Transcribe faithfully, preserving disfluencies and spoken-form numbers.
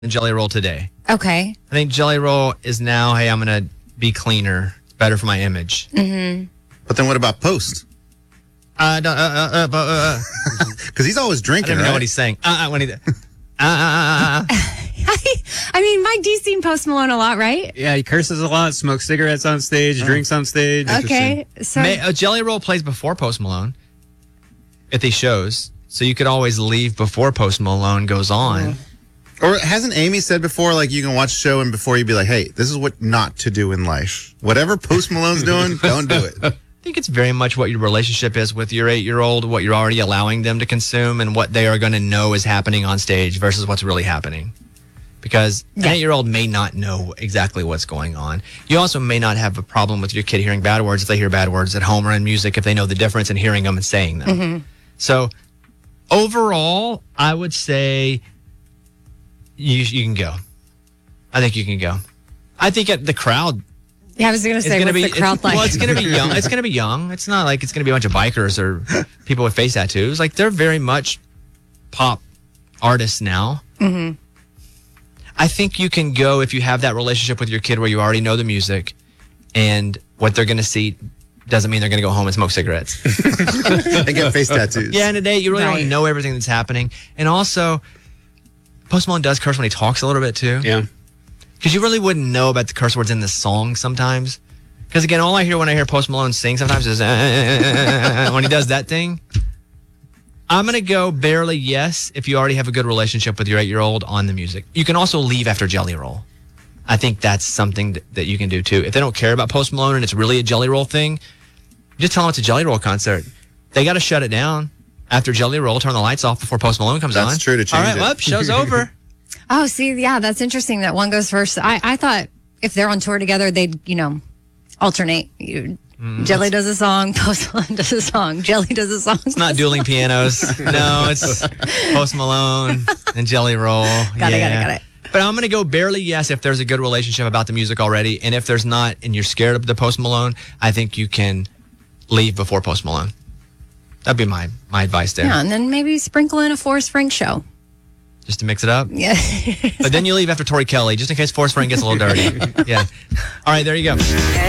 Jelly Roll today. Okay. I think Jelly Roll is now, hey, I'm going to be cleaner. It's better for my image. Mm-hmm. But then what about Post? Uh, uh, uh, uh, uh, uh. Because he's always I drinking, don't even right? know what he's saying. Uh, uh, when he, uh, uh, uh, uh. I mean, Mike D's seen Post Malone a lot, right? Yeah, he curses a lot, smokes cigarettes on stage, drinks on stage. Okay. So May, uh, Jelly Roll plays before Post Malone at these shows. So you could always leave before Post Malone goes on. Or hasn't Amy said before, like, you can watch a show and before you be like, hey, this is what not to do in life. Whatever Post Malone's doing, don't do it. I think it's very much what your relationship is with your eight-year-old, what you're already allowing them to consume, and what they are going to know is happening on stage versus what's really happening. Because an Yeah. eight-year-old may not know exactly what's going on. You also may not have a problem with your kid hearing bad words if they hear bad words at home or in music, if they know the difference in hearing them and saying them. Mm-hmm. So overall, I would say you you can go. I think you can go. I think at the crowd yeah, I was going to it's say, going to what's be the crowd it's, like? well, it's going to be young. It's going to be young. It's not like it's going to be a bunch of bikers or people with face tattoos. Like they're very much pop artists now. Mm-hmm. I think you can go if you have that relationship with your kid where you already know the music and what they're going to see doesn't mean they're going to go home and smoke cigarettes. And get face tattoos. Yeah, in a day, you really Right. don't know everything that's happening. And also, Post Malone does curse when he talks a little bit too. Yeah. Because you really wouldn't know about the curse words in the song sometimes. Because again, all I hear when I hear Post Malone sing sometimes is uh, when he does that thing. I'm going to go barely yes if you already have a good relationship with your eight-year-old on the music. You can also leave after Jelly Roll. I think that's something that, that you can do too. If they don't care about Post Malone and it's really a Jelly Roll thing, just tell them it's a Jelly Roll concert. They got to shut it down after Jelly Roll, turn the lights off before Post Malone comes That's on. true to change All right, it. well, show's over. Oh, see, yeah, that's interesting that one goes first. I, I thought if they're on tour together, they'd, you know, alternate. You, Mm, Jelly does a song, Post Malone does a song, Jelly does a song. It's not dueling pianos. No, it's Post Malone and Jelly Roll. Got it, yeah. got it, got it. But I'm going to go barely yes if there's a good relationship about the music already. And if there's not and you're scared of the Post Malone, I think you can leave before Post Malone. That'd be my, my advice there. Yeah, and then maybe sprinkle in a Forrest Frank show. Just to mix it up. Yeah. But then you leave after Tori Kelly, just in case Forrest Frank gets a little dirty. Yeah. All right, there you go.